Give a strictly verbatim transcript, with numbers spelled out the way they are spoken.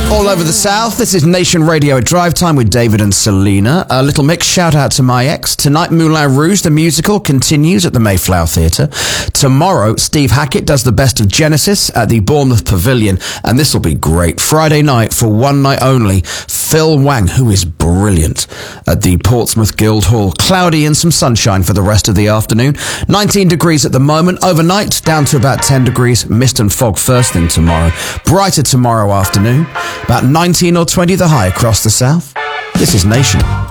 All over the South, this is Nation Radio at Drive Time with David and Selena. A little mix, shout out to my ex. Tonight, Moulin Rouge, the musical, continues at the Mayflower Theatre. Tomorrow, Steve Hackett does the best of Genesis at the Bournemouth Pavilion, and this will be great. Friday night, for one night only, Phil Wang, who is brilliant, at the Portsmouth Guildhall. Cloudy and some sunshine for the rest of the afternoon. nineteen degrees at the moment. Overnight, down to about ten degrees. Mist and fog first thing tomorrow. Brighter tomorrow afternoon. About nineteen or twenty the high across the south. This is Nation.